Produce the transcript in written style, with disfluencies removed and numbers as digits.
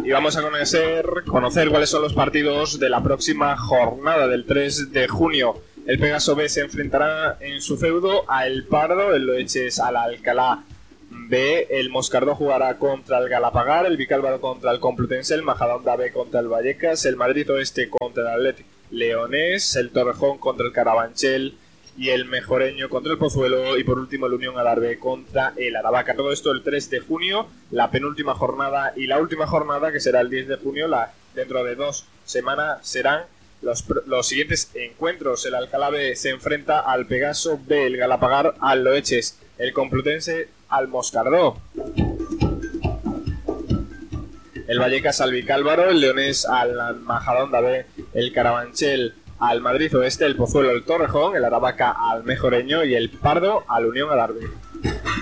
y vamos a conocer cuáles son los partidos de la próxima jornada del 3 de junio. El Pegaso B se enfrentará en su feudo a El Pardo, el Loeches al Alcalá B, el Moscardó jugará contra el Galapagar, el Vicálvaro contra el Complutense, el Majadahonda B contra el Vallecas, el Madrid Oeste contra el Athletic Leonés, el Torrejón contra el Carabanchel y el Mejoreño contra el Pozuelo, y por último el Unión Adarve contra el Aravaca. Todo esto el 3 de junio, la penúltima jornada y la última jornada, que será el 10 de junio. Dentro de 2 semanas serán los siguientes encuentros. El Alcalá B se enfrenta al Pegaso B, el Galapagar al Loeches, el Complutense al Moscardó, el Vallecas al Vicálvaro, el Leonés al Majadahonda B, el Carabanchel al Madrid Oeste, el Pozuelo al Torrejón, el Aravaca al Mejoreño y el Pardo al Unión Adarve.